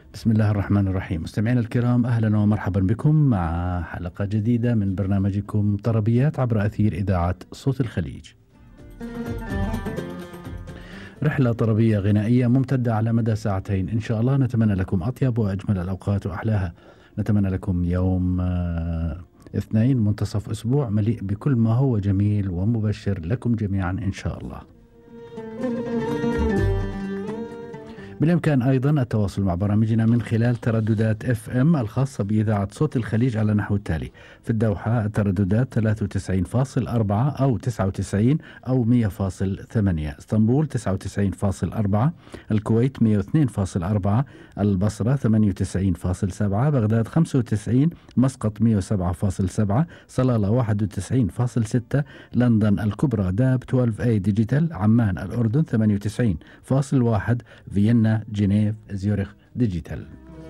بسم الله الرحمن الرحيم. مستمعينا الكرام، أهلا ومرحبا بكم مع حلقة جديدة من برنامجكم طربيات عبر أثير إذاعة صوت الخليج. رحلة طربية غنائية ممتدة على مدى ساعتين إن شاء الله. نتمنى لكم أطيب وأجمل الأوقات وأحلاها. نتمنى لكم يوم اثنين منتصف أسبوع مليء بكل ما هو جميل ومبشر لكم جميعا إن شاء الله. بالإمكان أيضا التواصل مع برامجنا من خلال ترددات FM الخاصة بإذاعة صوت الخليج على نحو التالي: في الدوحة الترددات 93.4 أو 99 أو 100.8، اسطنبول 99.4، الكويت 102.4، البصرة 98.7، بغداد 95، مسقط 107.7، صلالة 91.6، لندن الكبرى داب 12A ديجيتال، عمان الأردن 98.1، فيينا جنيف زيورخ ديجيتال.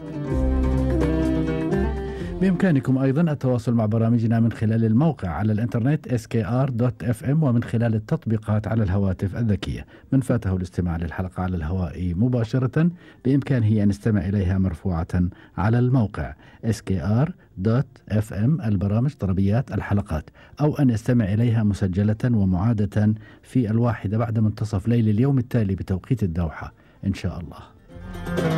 بإمكانكم أيضا التواصل مع برامجنا من خلال الموقع على الإنترنت skr.fm ومن خلال التطبيقات على الهواتف الذكية. من فاته الاستماع للحلقة على الهواء مباشرة بإمكانه أن يستمع إليها مرفوعة على الموقع skr.fm البرامج طربيات الحلقات، أو أن يستمع إليها مسجلة ومعادة في 1 بعد منتصف ليل اليوم التالي بتوقيت الدوحة إن شاء الله.